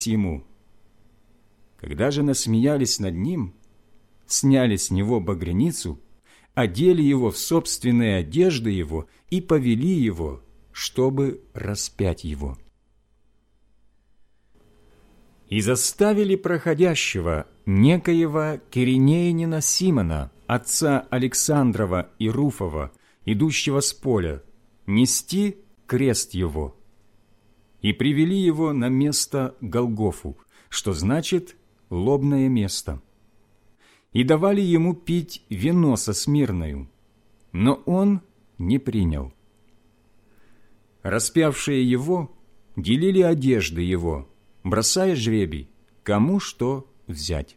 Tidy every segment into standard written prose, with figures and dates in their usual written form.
ему. Когда же насмеялись над ним, сняли с него багряницу, одели его в собственные одежды его и повели его, чтобы распять его. И заставили проходящего некоего киринеянина Симона, отца Александрова и Руфова, идущего с поля, нести крест его. И привели его на место Голгофу, что значит «лобное место». И давали ему пить вино со смирною, но он не принял. Распявшие его делили одежды его, бросая жребий, кому что взять.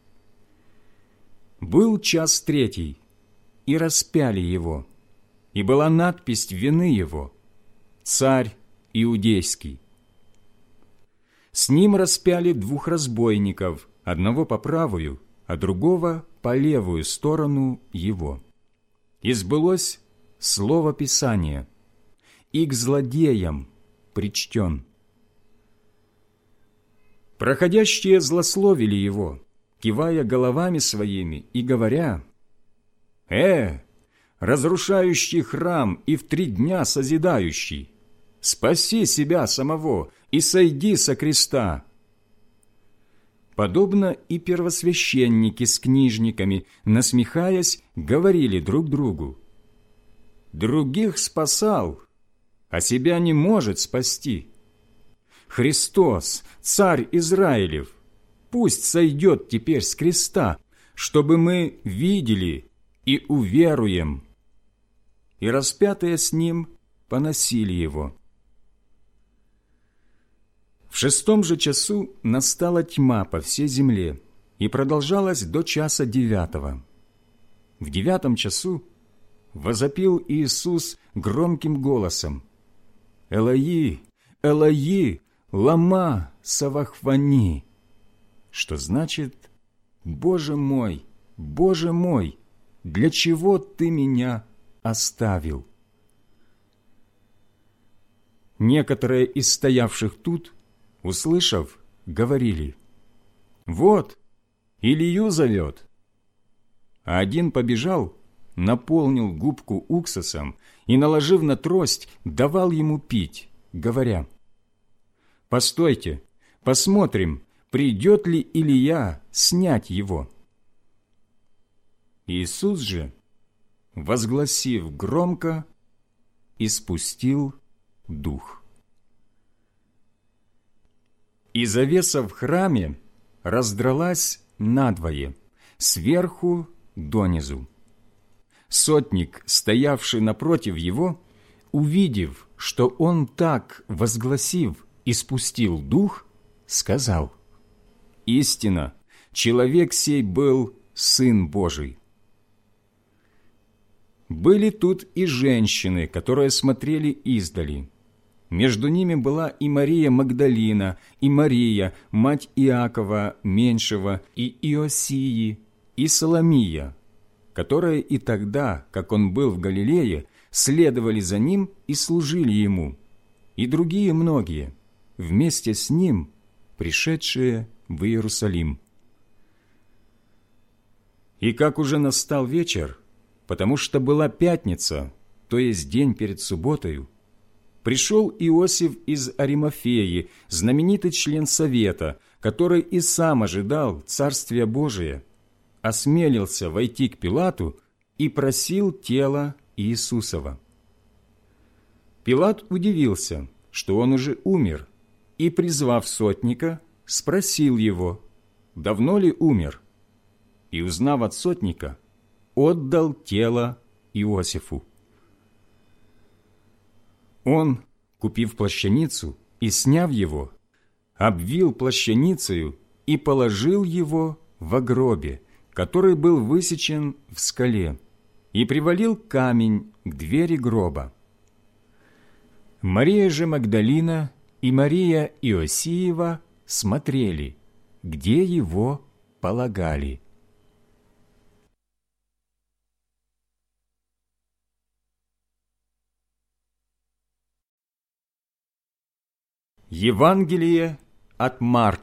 Был час третий, и распяли его, и была надпись вины его: «Царь Иудейский». С ним распяли двух разбойников, одного по правую, а другого по левую сторону его. И сбылось слово Писания: «И к злодеям причтен». Проходящие злословили его, кивая головами своими и говоря: разрушающий храм и в 3 дня созидающий, спаси себя самого и сойди со креста». Подобно и первосвященники с книжниками, насмехаясь, говорили друг другу: «Других спасал, а себя не может спасти. Христос, Царь Израилев, пусть сойдет теперь с креста, чтобы мы видели и уверуем». И распятые с ним поносили его. В 6 же часу настала тьма по всей земле, и продолжалась до часа 9. В 9 часу возопил Иисус громким голосом: «Элои, Элои, лама савахвани», что значит: «Боже мой, для чего ты меня оставил?» Некоторые из стоявших тут, услышав, говорили: «Вот, Илию зовет». А один побежал, наполнил губку уксусом и, наложив на трость, давал ему пить, говоря: «Постойте, посмотрим, придет ли Илия снять его». Иисус же, возгласив громко, испустил дух. И завеса в храме раздралась надвое, сверху донизу. Сотник, стоявший напротив его, увидев, что он так, возгласив, испустил дух, сказал: «Истинно, человек сей был Сын Божий». Были тут и женщины, которые смотрели издали. Между ними была и Мария Магдалина, и Мария, мать Иакова Меньшего, и Иосии, и Соломия, которые и тогда, как он был в Галилее, следовали за ним и служили ему, и другие многие, вместе с ним, пришедшие в Иерусалим. И как уже настал вечер, потому что была пятница, то есть день перед субботою, пришел Иосиф из Аримафеи, знаменитый член совета, который и сам ожидал Царствия Божия, осмелился войти к Пилату и просил тело Иисусова. Пилат удивился, что он уже умер, и, призвав сотника, спросил его, давно ли умер, и, узнав от сотника, отдал тело Иосифу. Он, купив плащаницу и сняв его, обвил плащаницею и положил его во гробе, который был высечен в скале, и привалил камень к двери гроба. Мария же Магдалина и Мария Иосиева смотрели, где его полагали. Евангелие от Марка,